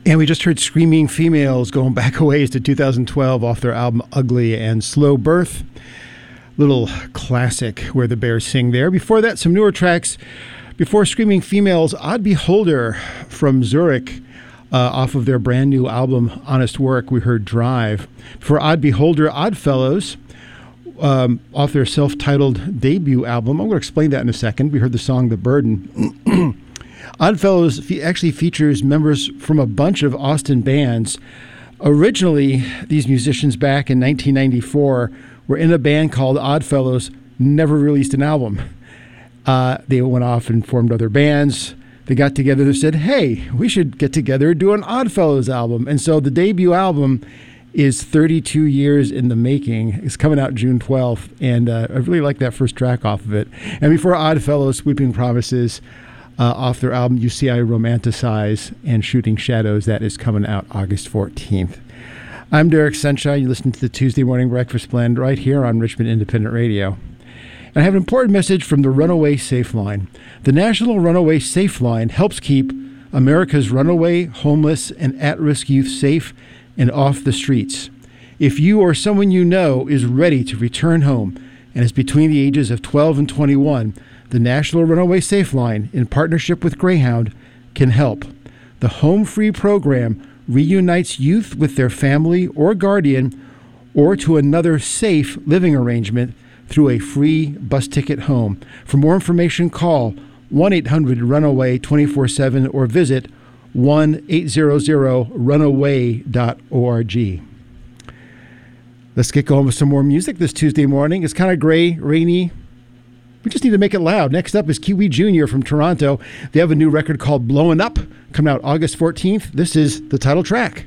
And we just heard Screaming Females going back a ways to 2012 off their album Ugly and Slow Birth. Little classic Where the Bears Sing there. Before that, some newer tracks. Before Screaming Females, Odd Beholder from Zurich off of their brand new album Honest Work, we heard Drive. For Odd Beholder, Oddfellows off their self-titled debut album. I'm going to explain that in a second. We heard the song The Burden. Oddfellows actually features members from a bunch of Austin bands. Originally, these musicians back in 1994 were in a band called Oddfellows, never released an album. They went off and formed other bands. They got together and said, hey, we should get together and do an Oddfellows album. And so the debut album is 32 years in the making. It's coming out June 12th, and I really like that first track off of it. And before Oddfellows, Sweeping Promises, off their album UCI Romanticize and Shooting Shadows. That is coming out August 14th. I'm Derek Sunshine. You listen to the Tuesday Morning Breakfast Blend right here on Richmond Independent Radio. And I have an important message from the Runaway Safe Line. The National Runaway Safe Line helps keep America's runaway, homeless, and at-risk youth safe and off the streets. If you or someone you know is ready to return home and is between the ages of 12 and 21, the National Runaway Safe Line, in partnership with Greyhound, can help. The Home Free program reunites youth with their family or guardian or to another safe living arrangement through a free bus ticket home. For more information, call 1-800-RUNAWAY 24/7 or visit 1-800-runaway.org. Let's get going with some more music this Tuesday morning. It's kind of gray, rainy. We just need to make it loud. Next up is Kiwi Jr. from Toronto. They have a new record called Blowin' Up, coming out August 14th. This is the title track.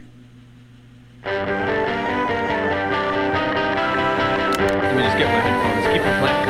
Let me just get my headphones. Keep it playing.